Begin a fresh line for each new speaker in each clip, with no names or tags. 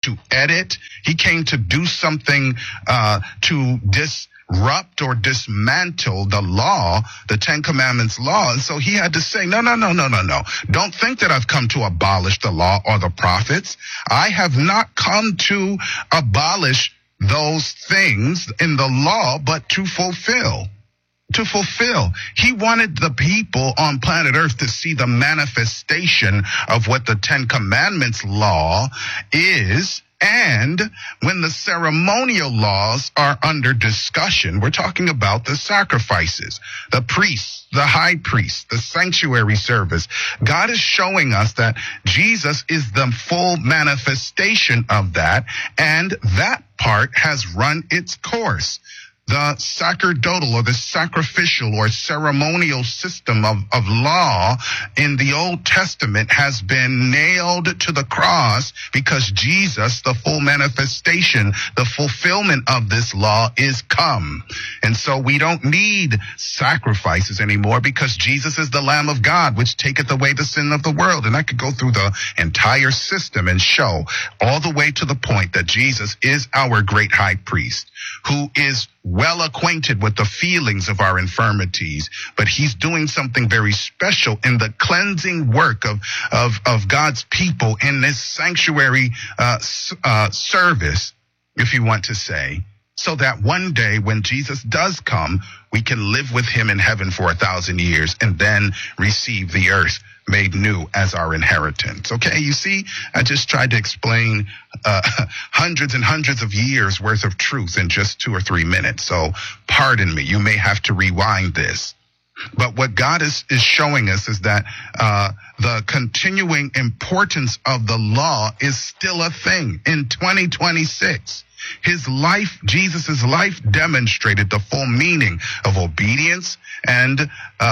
to edit. He came to do something to disrupt or dismantle the law, the Ten Commandments law. And so he had to say, no. Don't think that I've come to abolish the law or the prophets. I have not come to abolish those things in the law, but to fulfill. He wanted the people on planet Earth to see the manifestation of what the Ten Commandments law is. And when the ceremonial laws are under discussion, we're talking about the sacrifices, the priests, the high priest, the sanctuary service. God is showing us that Jesus is the full manifestation of that, and that part has run its course. The sacerdotal or the sacrificial or ceremonial system of law in the Old Testament has been nailed to the cross because Jesus, the full manifestation, the fulfillment of this law is come. And so we don't need sacrifices anymore because Jesus is the Lamb of God, which taketh away the sin of the world. And I could go through the entire system and show all the way to the point that Jesus is our great high priest who is well acquainted with the feelings of our infirmities, but he's doing something very special in the cleansing work of God's people in this sanctuary service, if you want to say, so that one day when Jesus does come, we can live with him in heaven for 1,000 years and then receive the earth made new as our inheritance. Okay, you see, I just tried to explain hundreds and hundreds of years worth of truth in just 2 or 3 minutes. So pardon me, you may have to rewind this. But what God is showing us is that the continuing importance of the law is still a thing in 2026. His life, Jesus' life, demonstrated the full meaning of obedience and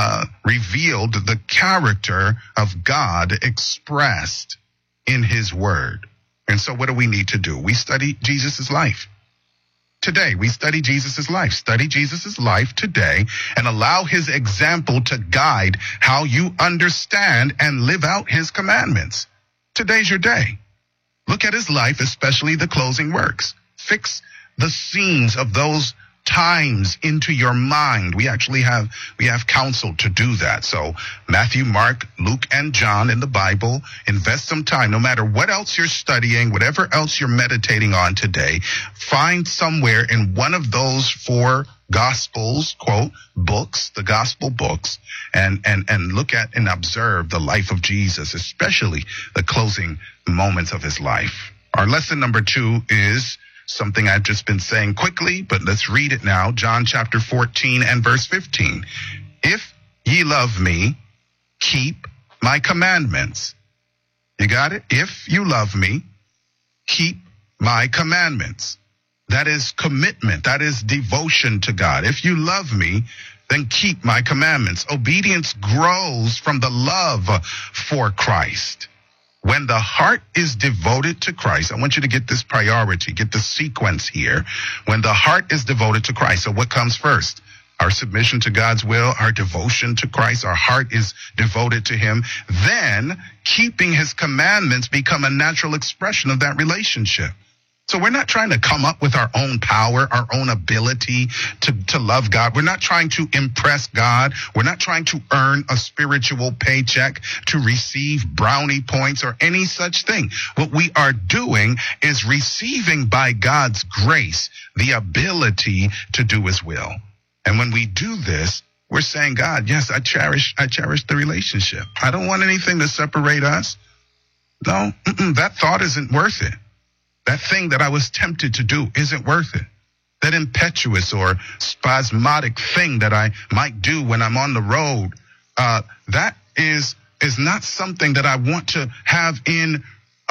revealed the character of God expressed in his word. And so what do we need to do? We study Jesus' life. Today, we study Jesus' life. Study Jesus' life today and allow his example to guide how you understand and live out his commandments. Today's your day. Look at his life, especially the closing works. Fix the scenes of those times into your mind. We have counsel to do that. So Matthew, Mark, Luke, and John in the Bible, invest some time. No matter what else you're studying, whatever else you're meditating on today, find somewhere in one of those 4 Gospels, quote, books, the gospel books, and look at and observe the life of Jesus, especially the closing moments of his life. Our lesson number 2 is something I've just been saying quickly, but let's read it now. John chapter 14 and verse 15. If ye love me, keep my commandments. You got it? If you love me, keep my commandments. That is commitment. That is devotion to God. If you love me, then keep my commandments. Obedience grows from the love for Christ. When the heart is devoted to Christ, I want you to get this priority, get the sequence here. When the heart is devoted to Christ, so what comes first? Our submission to God's will, our devotion to Christ, our heart is devoted to him. Then keeping his commandments become a natural expression of that relationship. So we're not trying to come up with our own power, our own ability to love God. We're not trying to impress God. We're not trying to earn a spiritual paycheck, to receive brownie points or any such thing. What we are doing is receiving by God's grace the ability to do his will. And when we do this, we're saying, God, yes, I cherish the relationship. I don't want anything to separate us. No, that thought isn't worth it. That thing that I was tempted to do isn't worth it. That impetuous or spasmodic thing that I might do when I'm on the road, that is not something that I want to have in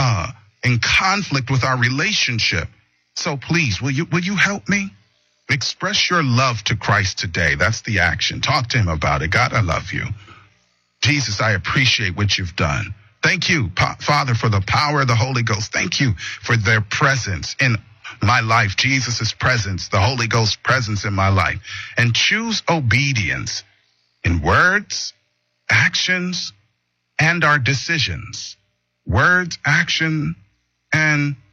conflict with our relationship. So please, will you help me? Express your love to Christ today. That's the action. Talk to him about it. God, I love you. Jesus, I appreciate what you've done. Thank you, Father, for the power of the Holy Ghost. Thank you for their presence in my life, Jesus' presence, the Holy Ghost's presence in my life. And choose obedience in words, actions, and our decisions. Words, action, and